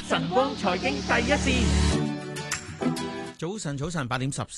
晨光財經第一線。 早晨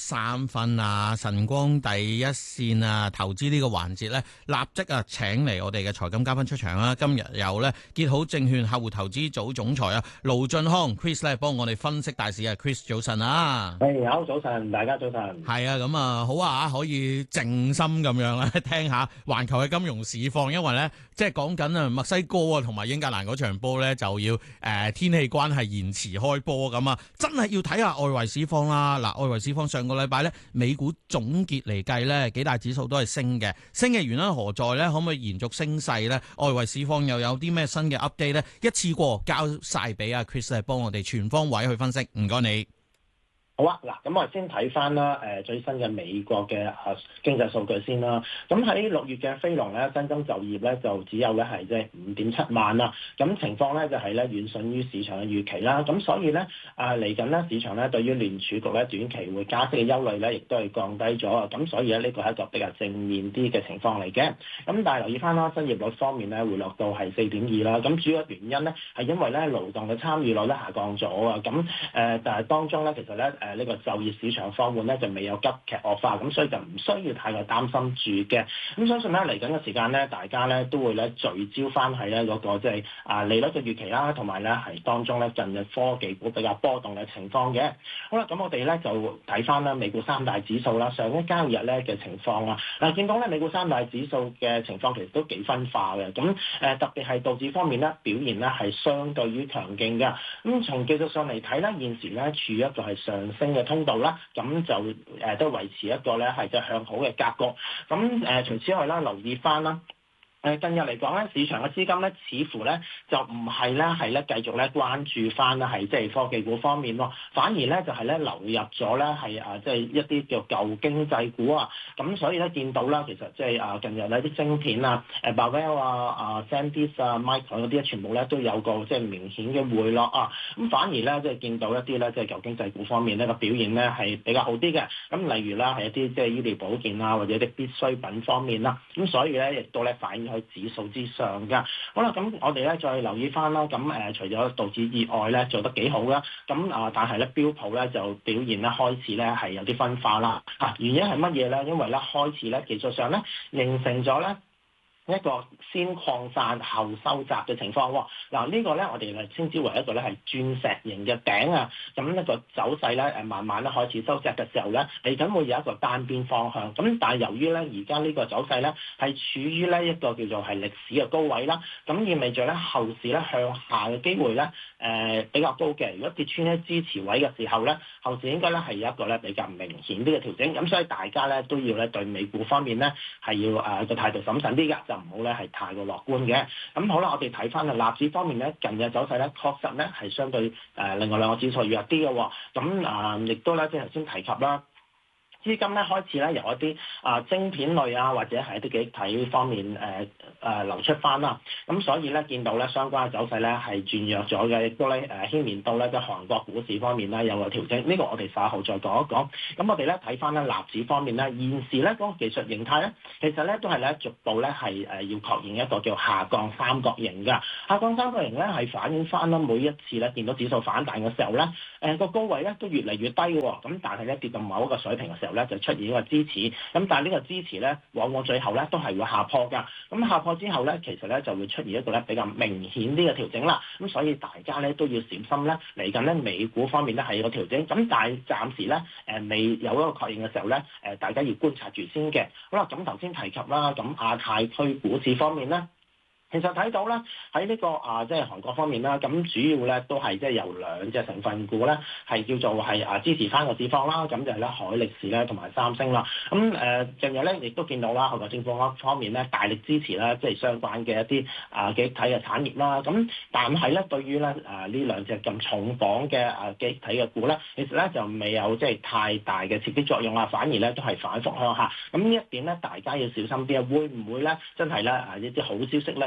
，8:13啊！晨光第一線啊，投資呢個環節呢，立即請嚟我哋嘅財金嘉賓出場啦。今日有呢結好證券客戶投資組總裁盧駿匡 Chris 咧，幫我哋分析大市啊。Chris 早晨啊！ 好，早晨，大家早晨。 係啊，咁好啊，可以靜心咁樣咧，聽下環球嘅金融市況，因為呢，即係講緊墨西哥同埋英格蘭嗰場波呢，就要天氣關係延遲開波咁啊，真係要睇下外圍市況啦。嗱，外圍市況上個禮拜呢，美股總結嚟計呢，幾大指數都係升嘅，升嘅原因何在呢？可唔可以延續升勢呢？外圍市況又有啲咩新嘅 update 呢？一次過交晒俾阿 Chris 嚟幫我哋全方位去分析，唔該你。 好啊，嗱，咁我哋先睇翻啦，最新嘅美國嘅經濟數據先啦。咁喺6月嘅非農咧，新增就業咧就只有咧係即係5.7萬啦。咁情況咧就係咧遠遜於市場嘅預期啦。咁所以咧嚟緊咧市場咧對於聯儲局咧短期會加息嘅憂慮咧，亦都係降低咗。咁所以咧呢個係一個比較正面啲嘅情況嚟嘅。咁但係留意翻啦，失業率方面咧回落到係4.2啦。咁主要原因咧係因為咧勞動嘅參與率咧下降咗啊。咁但係當中咧其實咧呢個就業市場放緩咧就未有急劇惡化，咁所以就唔需要太過擔心住嘅。咁相信咧嚟緊嘅時間咧，大家咧都會咧聚焦翻喺咧嗰個即係利率嘅預期啦，同埋咧係當中咧近日科技股比較波動嘅情況嘅。好啦，咁我哋咧就睇翻啦美股三大指數啦，上一交易日咧嘅情況啊。嗱，見到咧美股三大指數嘅情況其實都幾分化嘅。咁特別係道指方面咧表現咧係相對於強勁嘅。咁從技術上嚟睇咧，現時咧處於一個係上升嘅通道啦，咁就都維持一個咧係即係向好嘅格局。咁除此外啦，留意翻啦。近日嚟講咧，市場嘅資金咧，似乎咧就唔係咧係咧繼續咧關注翻啦，係即係科技股方面咯，反而咧就係咧流入咗咧係即係一啲叫舊經濟股啊。咁所以咧見到啦，其實即係近日咧啲晶片啊、Marvell 啊、SanDisk 啊、Micron 嗰啲全部咧都有個即係明顯嘅回落啊。咁反而咧即係見到一啲咧即係舊經濟股方面咧個表現咧係比較好啲嘅。咁例如啦係一啲即係醫療保健啊，或者啲必需品方面啦。咁所以咧亦都咧反映喺指數之上㗎。好啦，咁我哋咧再留意翻啦。咁除咗道指以外咧做得幾好啦。咁但係咧標普咧就表現咧開始咧係有啲分化啦。原因係乜嘢咧？因為咧開始咧技術上咧形成咗咧一個先擴散後收窄嘅情況喎。嗱，呢個咧我哋嚟稱之為一個咧係鑽石型嘅頂啊。咁呢個走勢咧慢慢咧開始收窄嘅時候咧，嚟緊會有一個單邊方向。咁但係由於咧而家呢個走勢咧係處於咧一個叫做係歷史嘅高位啦，咁意味著咧後市咧向下嘅機會咧比較高嘅。如果跌穿咧支持位嘅時候咧，後市應該咧係有一個咧比較明顯啲嘅調整。咁所以大家咧都要咧對美股方面咧係要個態度審慎啲㗎，就唔好咧係太過樂觀嘅。咁好啦，我哋睇翻啊，納指方面咧，近日走勢咧確實咧係相對另外兩個指數弱啲嘅喎。咁亦都咧即係頭先提及啦。資金咧開始咧由一啲晶片類啊，或者係一啲記憶體方面流出翻啦。咁所以咧見到咧相關嘅走勢咧係轉弱咗嘅，亦都咧牽連到咧即係韓國股市方面咧有個調整。呢個我哋稍後再講一講。咁我哋咧睇翻咧納指方面咧，現時咧嗰個技術形態咧，其實咧都係咧逐步咧係要確認一個叫下降三角形㗎。下降三角形咧係反映翻啦，每一次咧見到指數反彈嘅時候咧，個高位咧都越嚟越低嘅喎。咁但係咧跌到某一個水平嘅時候咧就出現一個支持，咁但係呢個支持咧往往最後咧都係會下破㗎。咁下破之後咧，其實咧就會出現一個咧比較明顯啲嘅調整啦。咁所以大家咧都要小心咧，嚟緊咧美股方面咧係有個調整。咁但係暫時咧未有一個確認嘅時候咧，大家要觀察住先嘅。好啦，咁頭先提及啦，咁亞太區股市方面咧。其實睇到咧喺呢個即係韓國方面啦，咁主要咧都係即係由兩隻成分股咧係叫做係支持翻個市況啦，咁就係咧海力士咧同埋三星啦。咁近日咧亦都見到啦，韓國政府方面咧大力支持啦，即係相關嘅一啲記憶體嘅產業啦。咁但係咧對於咧呢兩隻咁重磅嘅記憶體嘅股咧，其實咧就未有即係太大嘅刺激作用啊，反而咧都係反覆向下。咁呢一點咧大家要小心啲啊，會唔會咧真係咧一啲好消息咧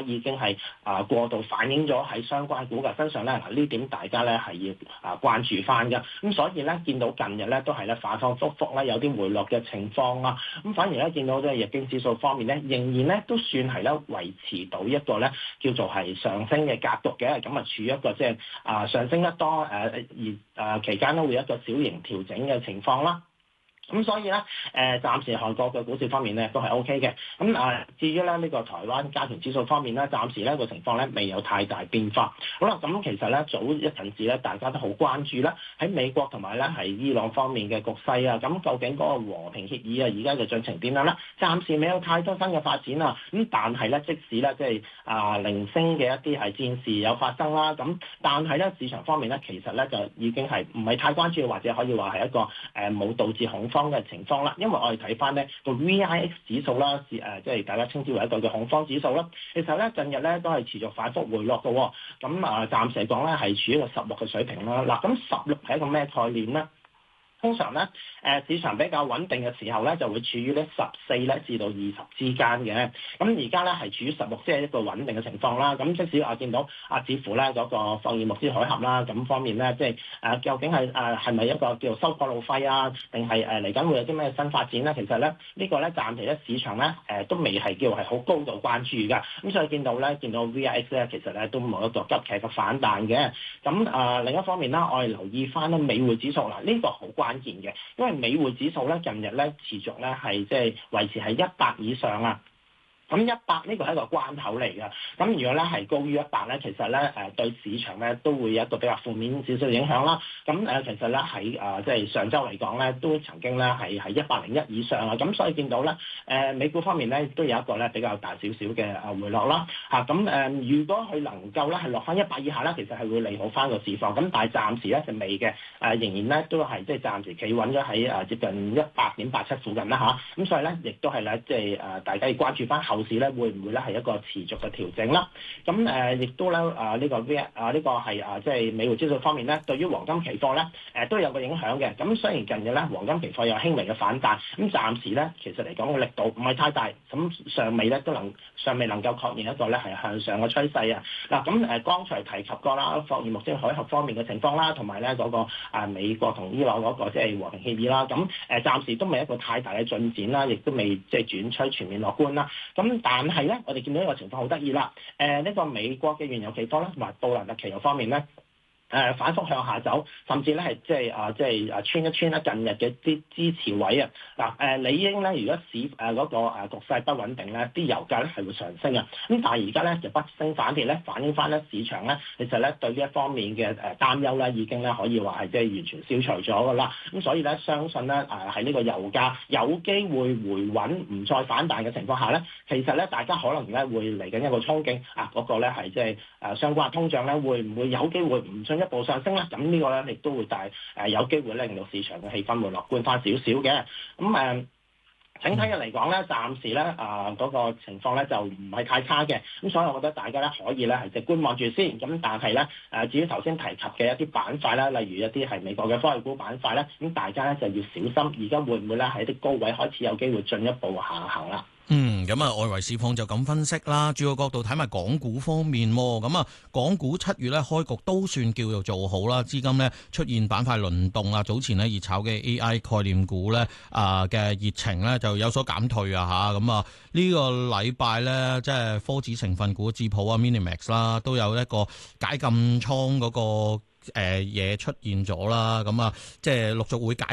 已經係過度反映咗喺相關股價身上咧。嗱，呢點大家咧係要關注翻嘅。咁所以咧見到近日咧都係咧反反覆覆咧有啲回落嘅情況啦。咁反而咧見到即係日經指數方面咧，仍然咧都算係咧維持到一個咧叫做係上升嘅格局嘅。咁啊處於一個即係上升得多而期間咧會有一個小型調整嘅情況啦。咁所以咧，暫時韓國嘅股市方面咧都係 O K 嘅。咁至於咧呢個台灣加權指數方面咧，暫時咧個情況咧未有太大變化。好啦，咁其實咧早一陣子咧大家都好關注啦，喺美國同埋咧係伊朗方面嘅局勢啊。咁究竟嗰個和平協議啊，而家嘅進程點樣咧？暫時未有太多新嘅發展啊。咁但係咧，即使咧即係零星嘅一啲係戰事有發生啦，咁但係咧市場方面咧其實咧就已經係唔係太關注，或者可以話係一個冇導致恐慌嘅情況啦，因為我哋睇翻呢個 VIX 指數啦，即係大家稱之為一個嘅恐慌指數啦。其實咧近日咧都係持續反覆回落嘅，咁暫時嚟講咧係處於一個16嘅水平啦。嗱，咁16係一個咩概念咧？通常咧，市場比較穩定嘅時候咧，就會處於咧14咧至到20之間嘅。咁而家咧係處於16，即係一個穩定嘅情況啦。咁即使我見到似乎咧嗰個霍爾木茲海峽啦，咁方面咧，即係究竟係咪一個叫做收過路費啊，定係嚟緊會有啲咩新發展咧？其實咧呢個咧暫時咧市場咧都未係叫係好高度關注㗎。咁所以見到 VIX 咧，其實咧都冇一個急劇嘅反彈嘅。咁另一方面啦，我哋留意翻咧美匯指數啦，呢個好關鍵嘅，因為美匯指數咧近日咧持續咧係即係維持喺100以上啊。咁100呢個係一個關口嚟㗎。咁如果咧係高於100咧，其實咧對市場咧都會有一個比較負面少少影響啦。咁其實咧喺即係上週嚟講咧，都曾經咧係101以上啊。咁所以見到咧美股方面咧都有一個咧比較大少少嘅回落啦。咁如果佢能夠咧係落翻100以下咧，其實係會利好翻個市況。咁但係暫時咧就未嘅。仍然咧都係即係暫時企穩咗喺接近100.87附近啦嚇。咁所以咧亦都係咧即係大家要關注翻後市咧會唔會咧係一個持續嘅調整啦？咁亦都咧呢個係即係美匯指數方面咧，對於黃金期貨咧都有個影響嘅。咁雖然近日咧黃金期貨有輕微嘅反彈，咁暫時咧其實嚟講個力度唔係太大，咁尚未能夠確認一個咧係向上嘅趨勢啊。嗱咁剛才提及過啦，霍爾木茲海峽方面嘅情況啦，同埋咧嗰個美國同伊朗嗰個即係和平協議啦，咁暫時都未一個太大嘅進展啦，亦都未即係轉趨全面樂觀啦。咁但係咧，我哋見到一個情況好得意啦。呢個美國嘅原油期貨咧，同埋布蘭特期油方面咧，反覆向下走，甚至咧係即係穿一穿近日嘅啲支持位啊！嗱理應咧，如果市嗰個局勢不穩定咧，啲油價咧係會上升啊！咁但係而家咧就不升反跌咧，反映翻咧市場咧其實咧對呢一方面嘅擔憂咧已經咧可以話係即係完全消除咗噶啦。咁所以咧相信咧喺呢個油價有機會回穩唔再反彈嘅情況下咧，其實咧大家可能咧會嚟緊一個憧憬嗰個咧係即係相關通脹咧會唔會有機會唔進一步上升啦？咁呢個咧亦都會有機會咧令到市場嘅氣氛會樂觀翻少少嘅。咁整體嘅嚟講咧，暫時咧嗰個情況咧就唔係太差嘅。咁所以我覺得大家咧可以咧係即係觀望住先。咁但係咧至於頭先提及嘅一啲板塊啦，例如一啲係美國嘅科技股板塊咧，咁大家咧就要小心。而家會唔會咧喺啲高位開始有機會進一步下行啦？ 咁外圍市況就咁分析啦。主要角度睇埋港股方面，咁港股7月咧開局都算叫做做好啦，資金咧出現板塊輪動啊。早前咧熱炒嘅 AI 概念股咧嘅熱情咧就有所減退啊嚇。咁呢個禮拜咧即係科指成分股智普啊 Minimax 啦，都有一個解禁倉嗰個嘢出現咗啦。咁即係陸續會解